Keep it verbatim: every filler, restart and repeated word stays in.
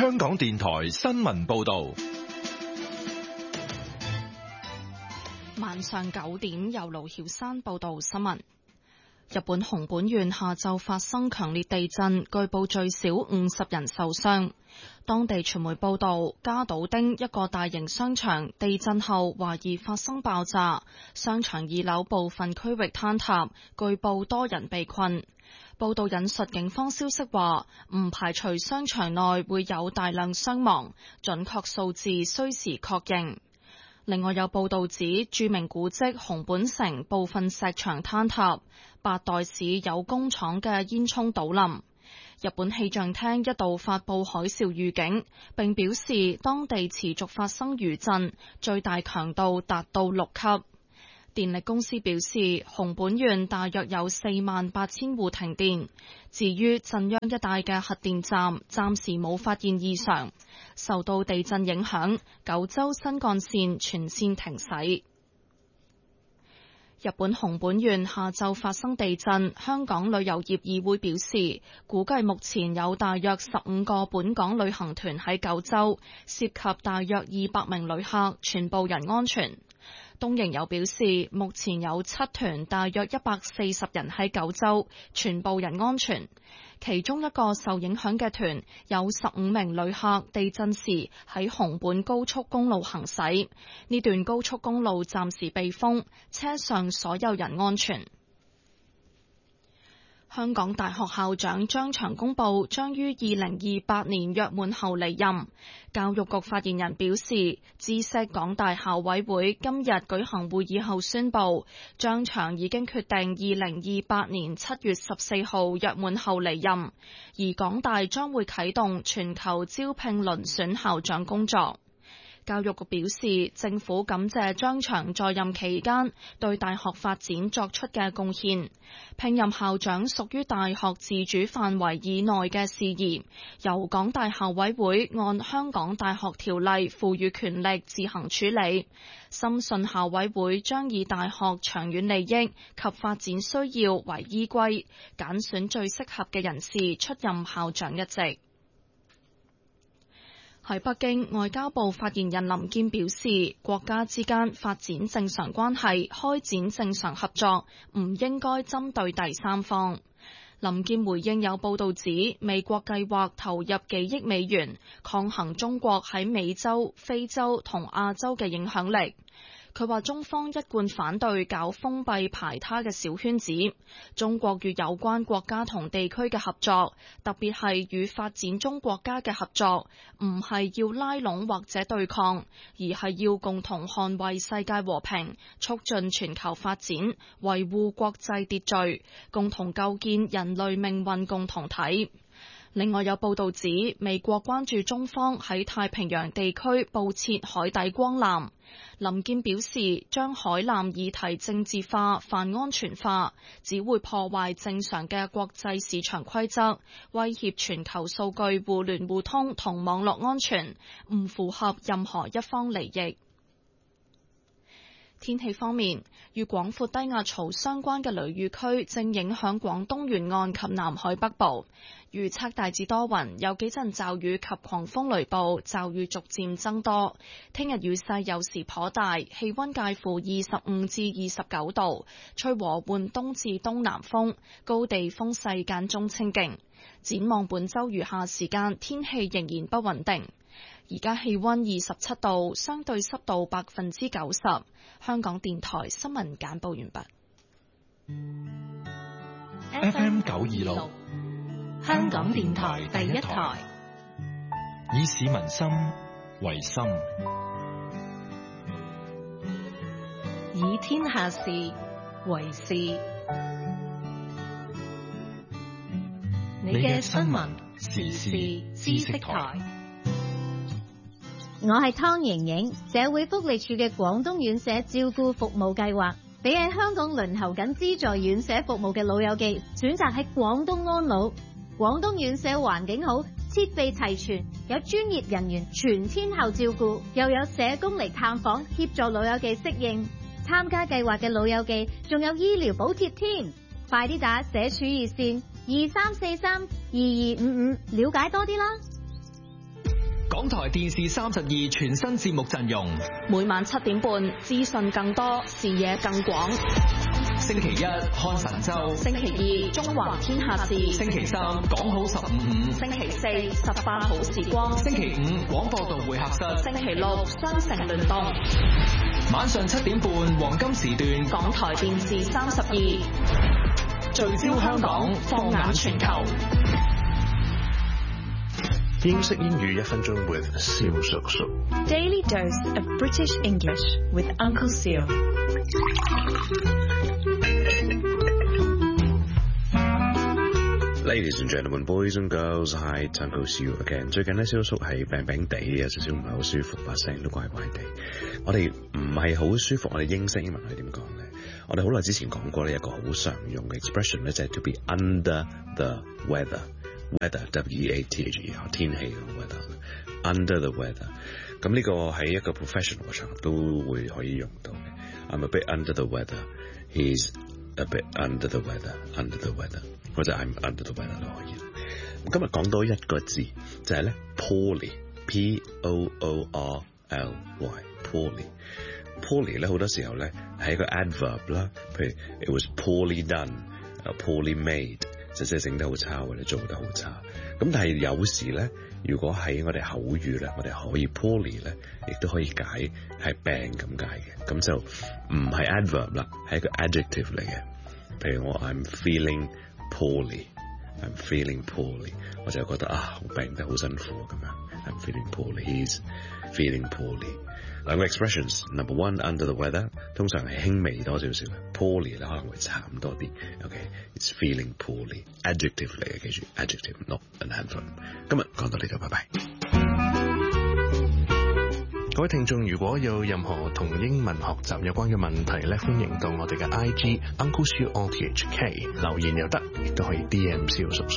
香港電台新聞報道。 晚上九點，由盧曉山報道新聞。日本熊本縣下晝發生強烈地震，據報最少五十人受傷。當地傳媒報道，加島町一個大型商場地震後懷疑發生爆炸，商場二樓部分區域坍塌，據報多人被困。報道引述警方消息話，唔排除商場內會有大量傷亡，準確數字需時確認。另外有報道指，著名古蹟熊本城部分石牆坍塌，八代市有工廠嘅煙囪倒冧。日本氣象廳一度發佈海嘯預警，並表示當地持續發生餘震，最大強度達到六級。電力公司表示，熊本縣大約有四萬八千戶停電。至於震央一帶嘅核電站，暫時冇發現異常。受到地震影響，九州新幹線全線停駛。日本熊本縣下晝發生地震，香港旅遊業議會表示，估計目前有大約十五個本港旅行團喺九州，涉及大約二百名旅客，全部人安全。東瀛遊表示，目前有七團，大約一百四十人喺九州，全部人安全。其中一個受影響嘅團有十五名旅客，地震時喺熊本高速公路行駛，呢段高速公路暫時被封，車上所有人安全。香港大學校長張翔公布將於二零二八年約滿後離任。教育局發言人表示，知悉港大校委會今日舉行會議後宣布，張翔已經決定二零二八年七月十四號約滿後離任，而港大將會啟動全球招聘遴選校長工作。教育局表示，政府感謝張翔在任期間對大學發展作出嘅貢獻。聘任校長屬於大學自主範圍以內嘅事宜，由港大校委會按香港大學條例賦予權力自行處理。深信校委會將以大學長遠利益及發展需要為依歸，揀選最適合嘅人士出任校長一職。喺北京，外交部發言人林健表示，國家之間發展正常關係、開展正常合作，唔應該針對第三方。林健回應有報道指，美國計劃投入幾億美元抗衡中國喺美洲、非洲同亞洲嘅影響力。佢話中方一貫反對搞封閉排他嘅小圈子，中國與有關國家同地區嘅合作，特別係與發展中國家嘅合作，唔係要拉攏或者對抗，而係要共同捍衛世界和平，促進全球發展，維護國際秩序，共同構建人類命運共同體。另外有報道指，美國關注中方喺太平洋地區布設海底光纜。林健表示，將海纜議題政治化、泛安全化，只會破壞正常嘅國際市場規則，威脅全球數據互聯互通同網絡安全，唔符合任何一方利益。天氣方面，與廣闊低壓槽相關嘅雷雨區正影響廣東沿岸及南海北部，預測大致多雲，有幾陣驟雨及狂風雷暴，驟雨逐漸增多。聽日雨勢有時頗大，氣溫介乎二十五至二十九度，吹和緩東至東南風，高地風勢間中清勁。展望本週餘下時間，天氣仍然不穩定。而家氣溫二十七度，相對濕度百分之九十。香港電台新聞簡報完畢。 F M 九二六， 香港電台第一台， 以市民心為心， 以天下事為事。你嘅新聞時事知識台。 我係湯瑩瑩，社會福利署嘅廣東院舍照顧服務計劃，俾喺香港輪候緊資助院舍服務嘅老友記選擇喺廣東安老。廣東院舍環境好，設備齊全，有專業人員全天候照顧，又有社工嚟探訪協助老友記適應。參加計劃嘅老友記仲有醫療補貼添，快啲打社署熱線二三四三二二五五了解多啲啦。 港台電視三十二全新節目陣容， 每晚七點半，資訊更多，視野更廣。 星期一看神州， 星期二中環天下事， 星期三講好十五五， 星期四十八好時光， 星期五廣播道會客室， 星期六雙城聯動。 晚上七點半黃金時段， 港台電視三十二，聚焦香港，放眼全球。 英式英語一分鐘 with 蕭叔叔。 Daily dose of British English with Uncle Seal. Ladies and gentlemen, boys and girls, hi, Uncle Seal again. 最近咧，蕭叔係病病地，有少少唔係好舒服，把聲都怪怪地。我哋唔係好舒服，我哋英式英文係點講咧？我哋好耐之前講過呢一個好常用嘅 expression 咧，就係 to be under the weather。weather W E A T H E R 天氣嘅 weather under the weather， 咁呢個喺一個 professional 嘅場合都會可以用到嘅。I'm a bit under the weather. He's a bit under the weather. Under the weather 或者 I'm under the weather 都可以。今日講多一個字就係咧 poorly P O O R L Y poorly poorly 咧好多時候咧係一個 adverb 啦，譬如 it was poorly done、uh, poorly made。就即係整得好差或者做得好差，咁但係有時咧，如果喺我哋口語咧，我哋可以 poorly 咧，亦都可以解係病咁解嘅，咁就唔係 adverb 啦，係一個 adjective 嚟嘅。譬如我 I'm feeling poorly，I'm feeling poorly， 我就覺得啊，我病得好辛苦咁樣。I'm feeling poorly，he's feeling poorly。兩個 expressions，number one under the weather， 通常係輕微多少少 ，poorly 咧可能會慘多啲。OK，it's feeling poorly，adjective 嚟嘅，記住 adjective，not an adverb。今日講到呢度，拜拜。各位聽眾，如果有任何同英文學習有關嘅問題咧，歡迎到我哋嘅 I G Uncle Siu O T H K 留言又得，亦都可以 D M 蕭叔叔。